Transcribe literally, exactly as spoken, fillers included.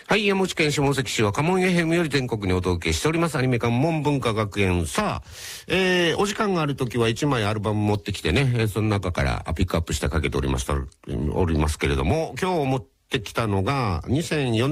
はい、山口県下関市は家紋エフエムより全国にお届けしておりますアニメ館門文化学園。さあ、えー、お時間があるときはいちまいアルバム持ってきてね、えー、その中からピックアップしてかけておりますおりますけれども、今日持ってきたのがにせんよねん